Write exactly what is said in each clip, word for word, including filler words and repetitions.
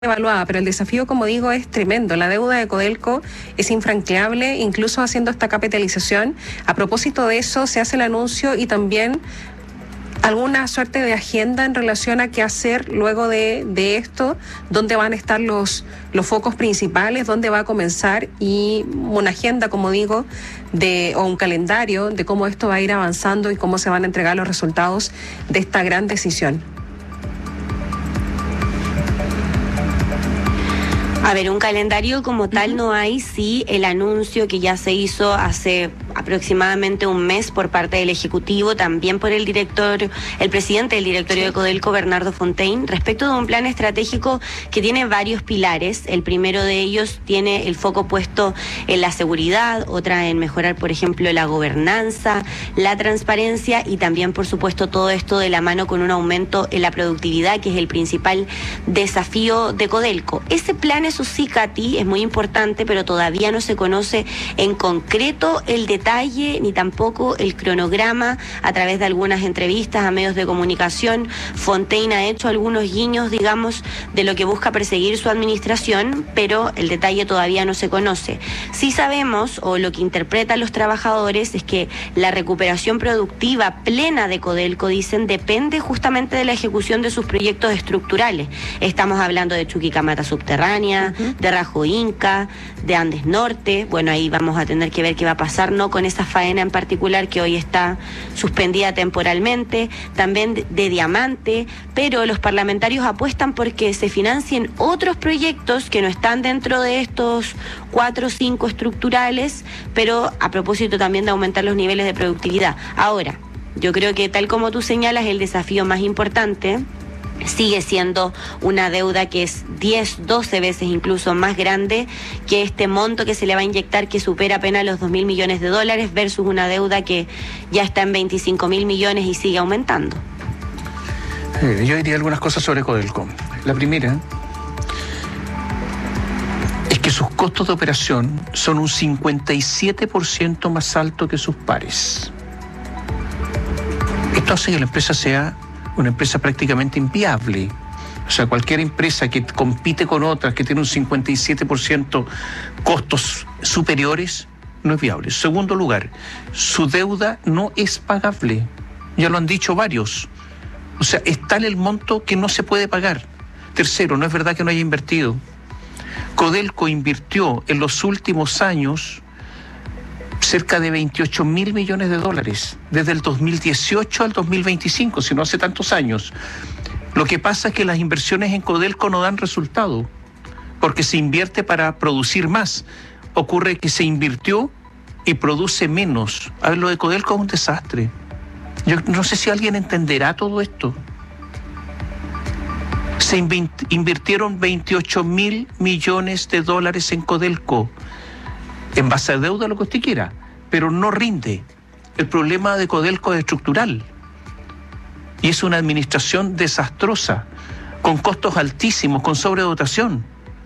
evaluada, pero el desafío, como digo, es tremendo. La deuda de Codelco es infranqueable, incluso haciendo esta capitalización. A propósito de eso, se hace el anuncio y también alguna suerte de agenda en relación a qué hacer luego de, de esto, dónde van a estar los, los focos principales, dónde va a comenzar, y una agenda, como digo, de o un calendario de cómo esto va a ir avanzando y cómo se van a entregar los resultados de esta gran decisión. A ver, un calendario como tal no hay, sí el anuncio que ya se hizo hace aproximadamente un mes por parte del Ejecutivo, también por el director, el presidente del directorio de Codelco, Bernardo Fontaine, respecto de un plan estratégico que tiene varios pilares. El primero de ellos tiene el foco puesto en la seguridad, otra en mejorar, por ejemplo, la gobernanza, la transparencia y también, por supuesto, todo esto de la mano con un aumento en la productividad, que es el principal desafío de Codelco. Ese plan, eso sí, Katy, es muy importante, pero todavía no se conoce en concreto el detalle ni tampoco el cronograma. A través de algunas entrevistas a medios de comunicación, Fontaine ha hecho algunos guiños, digamos, de lo que busca perseguir su administración, pero el detalle todavía no se conoce. Sí sabemos, o lo que interpretan los trabajadores, es que la recuperación productiva plena de Codelco, dicen, depende justamente de la ejecución de sus proyectos estructurales. Estamos hablando de Chuquicamata Subterránea, uh-huh. de Rajo Inca, de Andes Norte. Bueno, ahí vamos a tener que ver qué va a pasar, no con esa faena en particular que hoy está suspendida temporalmente, también de, de Diamante, pero los parlamentarios apuestan porque se financien otros proyectos que no están dentro de estos cuatro o cinco estructurales, pero a propósito también de aumentar los niveles de productividad. Ahora, yo creo que tal como tú señalas, el desafío más importante sigue siendo una deuda que es diez, doce veces incluso más grande que este monto que se le va a inyectar, que supera apenas los dos mil millones de dólares, versus una deuda que ya está en veinticinco mil millones y sigue aumentando. Eh, yo diría algunas cosas sobre Codelco. La primera es que sus costos de operación son un cincuenta y siete por ciento más alto que sus pares. Esto hace que la empresa sea una empresa prácticamente inviable. O sea, cualquier empresa que compite con otras que tiene un cincuenta y siete por ciento costos superiores no es viable. Segundo lugar, su deuda no es pagable. Ya lo han dicho varios. O sea, está en el monto que no se puede pagar. Tercero, no es verdad que no haya invertido. Codelco invirtió en los últimos años cerca de veintiocho mil millones de dólares, desde el dos mil dieciocho al dos mil veinticinco, si no hace tantos años. Lo que pasa es que las inversiones en Codelco no dan resultado, porque se invierte para producir más. Ocurre que se invirtió y produce menos. A ver, lo de Codelco es un desastre. Yo no sé si alguien entenderá todo esto. Se invirtieron veintiocho mil millones de dólares en Codelco, en base a deuda, lo que usted quiera, pero no rinde. El problema de Codelco es estructural y es una administración desastrosa, con costos altísimos, con sobredotación.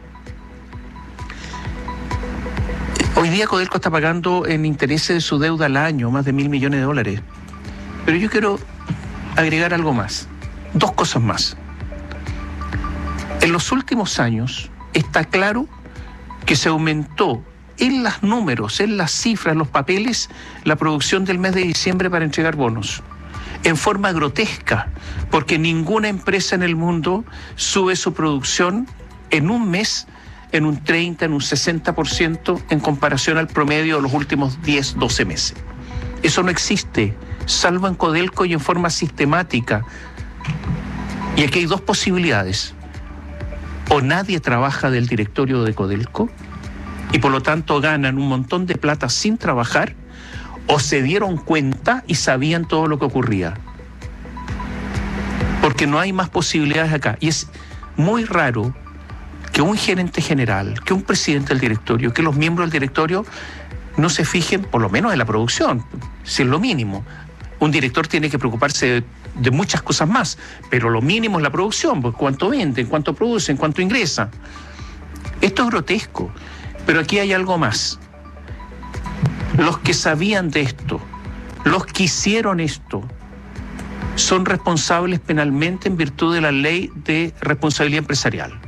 Hoy día Codelco está pagando en intereses de su deuda al año más de mil millones de dólares. Pero yo quiero agregar algo más, dos cosas más. En los últimos años está claro que se aumentó en los números, en las cifras, en los papeles, la producción del mes de diciembre para entregar bonos, en forma grotesca, porque ninguna empresa en el mundo sube su producción en un mes en un treinta, en un sesenta por ciento en comparación al promedio de los últimos diez, doce meses. Eso no existe, salvo en Codelco y en forma sistemática. Y aquí hay dos posibilidades. O nadie trabaja del directorio de Codelco, y por lo tanto ganan un montón de plata sin trabajar, o se dieron cuenta y sabían todo lo que ocurría. Porque no hay más posibilidades acá. Y es muy raro que un gerente general, que un presidente del directorio, que los miembros del directorio no se fijen, por lo menos en la producción, si es lo mínimo. Un director tiene que preocuparse de, de muchas cosas más, pero lo mínimo es la producción, pues cuánto venden, cuánto producen, cuánto ingresan. Esto es grotesco. Pero aquí hay algo más. Los que sabían de esto, los que hicieron esto, son responsables penalmente en virtud de la ley de responsabilidad empresarial.